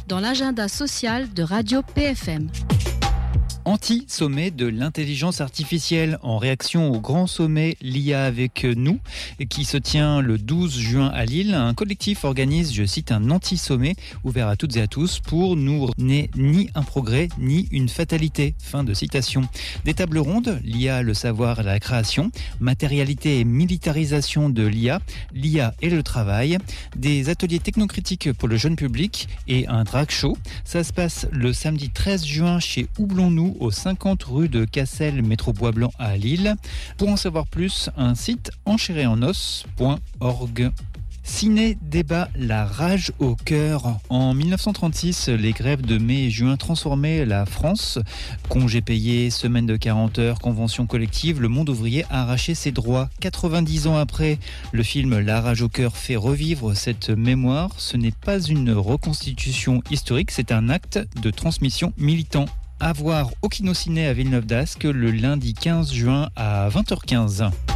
dans l'agenda social de Radio PFM. Anti-sommet de l'intelligence artificielle en réaction au grand sommet L'IA avec nous qui se tient le 12 juin à Lille. Un collectif organise, je cite, un anti-sommet ouvert à toutes et à tous pour nous n'est ni un progrès ni une fatalité. Fin de citation. Des tables rondes, l'IA, le savoir et la création, matérialité et militarisation de l'IA et le travail, des ateliers technocritiques pour le jeune public et un drag show. Ça se passe le samedi 13 juin chez Houblon-nous au 50 rue de Cassel, métro Bois-Blanc à Lille. Pour en savoir plus, un site enchairetenos.org. Ciné débat la rage au cœur. En 1936, les grèves de mai et juin transformaient la France. Congés payés, semaine de 40 heures, convention collective, le monde ouvrier a arraché ses droits. 90 ans après, le film La rage au cœur fait revivre cette mémoire. Ce n'est pas une reconstitution historique, c'est un acte de transmission militant. À voir au Kinociné à Villeneuve d'Ascq le lundi 15 juin à 20h15.